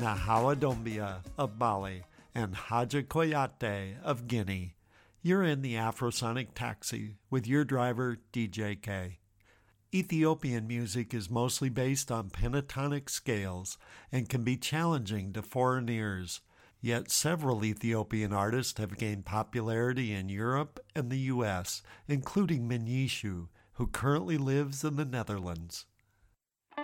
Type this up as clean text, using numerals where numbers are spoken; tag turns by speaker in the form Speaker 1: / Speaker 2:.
Speaker 1: Nahawa Doumbia of Bali, and Haja Koyate of Guinea. You're in the Afrosonic Taxi with your driver, DJK. Ethiopian music is mostly based on pentatonic scales and can be challenging to foreign ears. Yet several Ethiopian artists have gained popularity in Europe and the U.S., including Menyishu, who currently lives in the Netherlands.